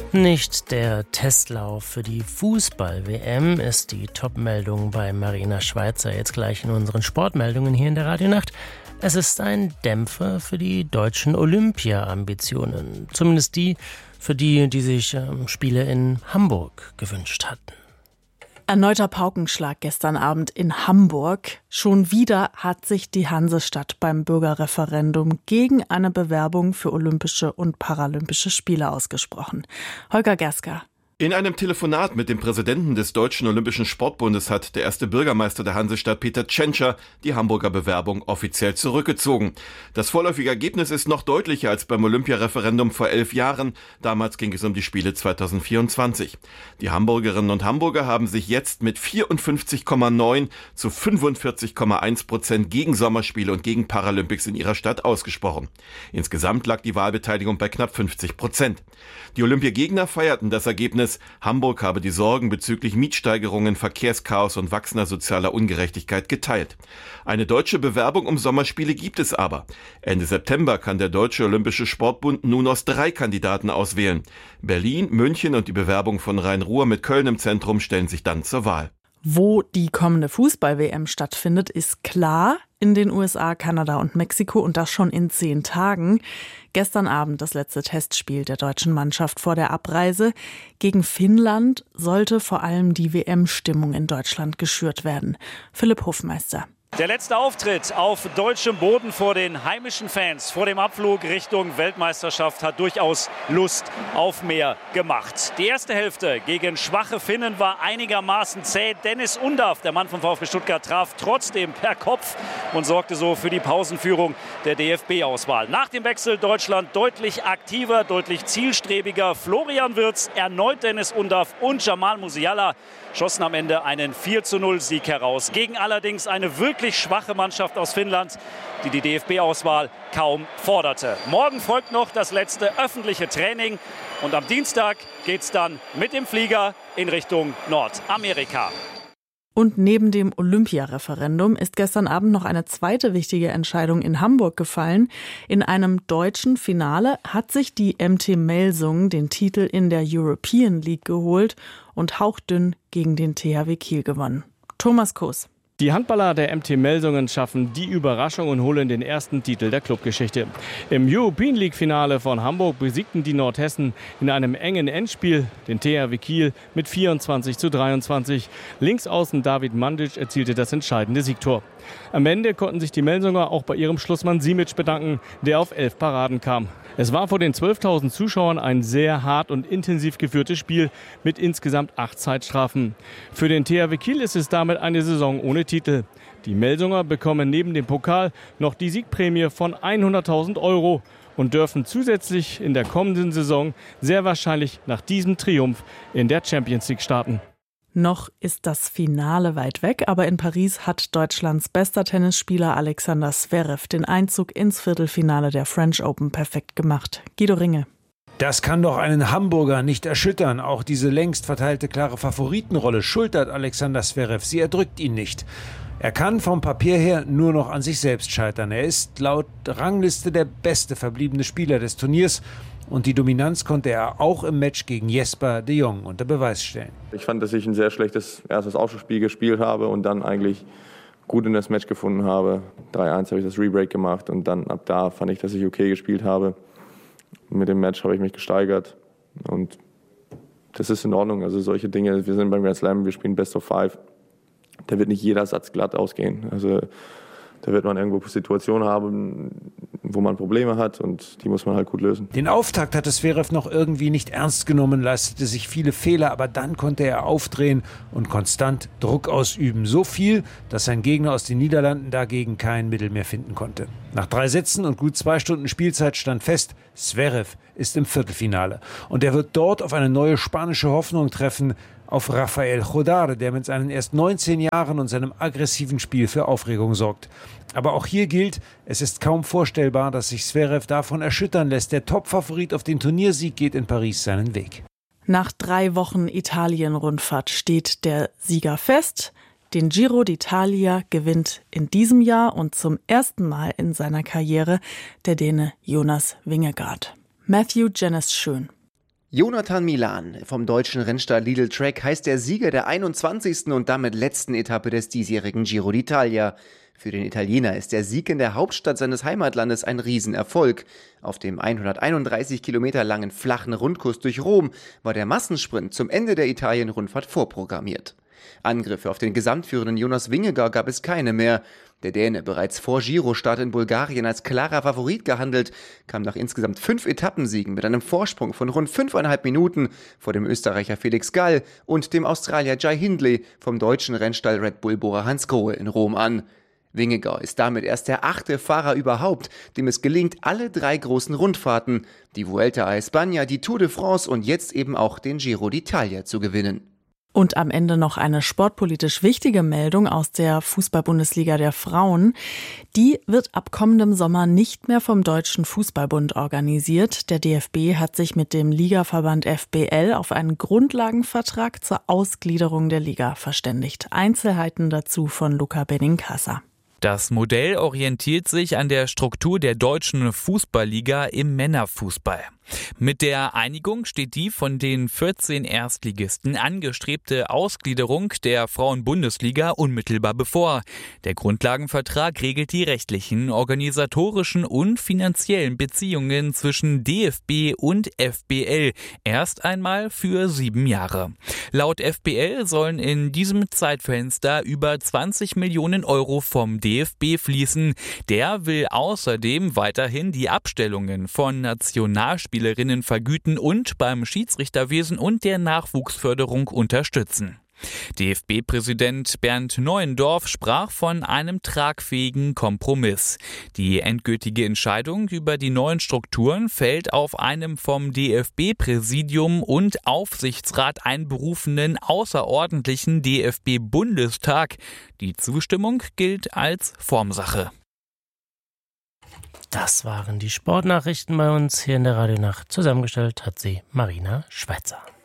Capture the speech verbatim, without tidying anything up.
Nicht der Testlauf für die Fußball-W M ist die Top-Meldung bei Marina Schweizer jetzt gleich in unseren Sportmeldungen hier in der Radionacht. Es ist ein Dämpfer für die deutschen Olympia-Ambitionen, zumindest die, für die, die sich ähm, Spiele in Hamburg gewünscht hatten. Erneuter Paukenschlag gestern Abend in Hamburg. Schon wieder hat sich die Hansestadt beim Bürgerreferendum gegen eine Bewerbung für Olympische und Paralympische Spiele ausgesprochen. Holger Gersker. In einem Telefonat mit dem Präsidenten des Deutschen Olympischen Sportbundes hat der erste Bürgermeister der Hansestadt, Peter Tschentscher, die Hamburger Bewerbung offiziell zurückgezogen. Das vorläufige Ergebnis ist noch deutlicher als beim Olympiareferendum vor elf Jahren. Damals ging es um die Spiele zweitausendvierundzwanzig. Die Hamburgerinnen und Hamburger haben sich jetzt mit vierundfünfzig Komma neun zu fünfundvierzig Komma eins Prozent gegen Sommerspiele und gegen Paralympics in ihrer Stadt ausgesprochen. Insgesamt lag die Wahlbeteiligung bei knapp fünfzig Prozent. Die Olympiagegner feierten das Ergebnis. Hamburg habe die Sorgen bezüglich Mietsteigerungen, Verkehrschaos und wachsender sozialer Ungerechtigkeit geteilt. Eine deutsche Bewerbung um Sommerspiele gibt es aber. Ende September kann der Deutsche Olympische Sportbund nun aus drei Kandidaten auswählen. Berlin, München und die Bewerbung von Rhein-Ruhr mit Köln im Zentrum stellen sich dann zur Wahl. Wo die kommende Fußball-W M stattfindet, ist klar. In den U S A, Kanada und Mexiko und das schon in zehn Tagen. Gestern Abend das letzte Testspiel der deutschen Mannschaft vor der Abreise. Gegen Finnland sollte vor allem die W M-Stimmung in Deutschland geschürt werden. Philipp Hofmeister. Der letzte Auftritt auf deutschem Boden vor den heimischen Fans vor dem Abflug Richtung Weltmeisterschaft hat durchaus Lust auf mehr gemacht. Die erste Hälfte gegen schwache Finnen war einigermaßen zäh. Dennis Undaff, der Mann vom VfB Stuttgart, traf trotzdem per Kopf und sorgte so für die Pausenführung der D F B-Auswahl. Nach dem Wechsel Deutschland deutlich aktiver, deutlich zielstrebiger. Florian Wirtz, erneut Dennis Undaff und Jamal Musiala schossen am Ende einen vier zu null Sieg heraus. Gegen allerdings eine wirklich schwache Mannschaft aus Finnland, die die D F B-Auswahl kaum forderte. Morgen folgt noch das letzte öffentliche Training und am Dienstag geht's dann mit dem Flieger in Richtung Nordamerika. Und neben dem Olympiareferendum ist gestern Abend noch eine zweite wichtige Entscheidung in Hamburg gefallen. In einem deutschen Finale hat sich die M T Melsungen den Titel in der European League geholt und hauchdünn gegen den T H W Kiel gewonnen. Thomas Koos. Die Handballer der M T Melsungen schaffen die Überraschung und holen den ersten Titel der Clubgeschichte. Im European League Finale von Hamburg besiegten die Nordhessen in einem engen Endspiel den T H W Kiel mit vierundzwanzig zu dreiundzwanzig. Linksaußen David Mandic erzielte das entscheidende Siegtor. Am Ende konnten sich die Melsunger auch bei ihrem Schlussmann Simic bedanken, der auf elf Paraden kam. Es war vor den zwölftausend Zuschauern ein sehr hart und intensiv geführtes Spiel mit insgesamt acht Zeitstrafen. Für den T H W Kiel ist es damit eine Saison ohne Titel. Die Melsunger bekommen neben dem Pokal noch die Siegprämie von hunderttausend Euro und dürfen zusätzlich in der kommenden Saison sehr wahrscheinlich nach diesem Triumph in der Champions League starten. Noch ist das Finale weit weg, aber in Paris hat Deutschlands bester Tennisspieler Alexander Zverev den Einzug ins Viertelfinale der French Open perfekt gemacht. Guido Ringe. Das kann doch einen Hamburger nicht erschüttern. Auch diese längst verteilte klare Favoritenrolle schultert Alexander Zverev. Sie erdrückt ihn nicht. Er kann vom Papier her nur noch an sich selbst scheitern. Er ist laut Rangliste der beste verbliebene Spieler des Turniers. Und die Dominanz konnte er auch im Match gegen Jesper de Jong unter Beweis stellen. Ich fand, dass ich ein sehr schlechtes erstes Aufschlagspiel gespielt habe und dann eigentlich gut in das Match gefunden habe. drei eins habe ich das Rebreak gemacht und dann ab da fand ich, dass ich okay gespielt habe. Mit dem Match habe ich mich gesteigert und das ist in Ordnung. Also solche Dinge, wir sind beim Grand Slam, wir spielen Best of Five. Da wird nicht jeder Satz glatt ausgehen. Also da wird man irgendwo Situationen haben, wo man Probleme hat und die muss man halt gut lösen. Den Auftakt hatte Zverev noch irgendwie nicht ernst genommen, leistete sich viele Fehler, aber dann konnte er aufdrehen und konstant Druck ausüben. So viel, dass sein Gegner aus den Niederlanden dagegen kein Mittel mehr finden konnte. Nach drei Sätzen und gut zwei Stunden Spielzeit stand fest, Zverev ist im Viertelfinale. Und er wird dort auf eine neue spanische Hoffnung treffen, auf Rafael Jodar, der mit seinen erst neunzehn Jahren und seinem aggressiven Spiel für Aufregung sorgt. Aber auch hier gilt, es ist kaum vorstellbar, dass sich Zverev davon erschüttern lässt. Der Topfavorit auf den Turniersieg geht in Paris seinen Weg. Nach drei Wochen Italien-Rundfahrt steht der Sieger fest. Den Giro d'Italia gewinnt in diesem Jahr und zum ersten Mal in seiner Karriere der Däne Jonas Vingegaard. Matthew Jennis Schön. Jonathan Milan vom deutschen Rennstall Lidl Trek heißt der Sieger der einundzwanzigsten und damit letzten Etappe des diesjährigen Giro d'Italia. Für den Italiener ist der Sieg in der Hauptstadt seines Heimatlandes ein Riesenerfolg. Auf dem hunderteinunddreißig Kilometer langen flachen Rundkurs durch Rom war der Massensprint zum Ende der Italien-Rundfahrt vorprogrammiert. Angriffe auf den gesamtführenden Jonas Vingegaard gab es keine mehr. Der Däne, bereits vor Giro-Start in Bulgarien als klarer Favorit gehandelt, kam nach insgesamt fünf Etappensiegen mit einem Vorsprung von rund fünfeinhalb Minuten vor dem Österreicher Felix Gall und dem Australier Jai Hindley vom deutschen Rennstall Red Bull Bora Hansgrohe in Rom an. Vingegaard ist damit erst der achte Fahrer überhaupt, dem es gelingt, alle drei großen Rundfahrten, die Vuelta a España, die Tour de France und jetzt eben auch den Giro d'Italia zu gewinnen. Und am Ende noch eine sportpolitisch wichtige Meldung aus der Fußball-Bundesliga der Frauen. Die wird ab kommendem Sommer nicht mehr vom Deutschen Fußballbund organisiert. Der D F B hat sich mit dem Ligaverband F B L auf einen Grundlagenvertrag zur Ausgliederung der Liga verständigt. Einzelheiten dazu von Luca Benincasa. Das Modell orientiert sich an der Struktur der deutschen Fußballliga im Männerfußball. Mit der Einigung steht die von den vierzehn Erstligisten angestrebte Ausgliederung der Frauenbundesliga unmittelbar bevor. Der Grundlagenvertrag regelt die rechtlichen, organisatorischen und finanziellen Beziehungen zwischen D F B und F B L, erst einmal für sieben Jahre. Laut F B L sollen in diesem Zeitfenster über zwanzig Millionen Euro vom D F B fließen. Der will außerdem weiterhin die Abstellungen von Nationalspielern vergüten und beim Schiedsrichterwesen und der Nachwuchsförderung unterstützen. D F B-Präsident Bernd Neuendorf sprach von einem tragfähigen Kompromiss. Die endgültige Entscheidung über die neuen Strukturen fällt auf einem vom D F B-Präsidium und Aufsichtsrat einberufenen außerordentlichen D F B-Bundestag. Die Zustimmung gilt als Formsache. Das waren die Sportnachrichten bei uns hier in der Radionacht. Zusammengestellt hat sie Marina Schweizer.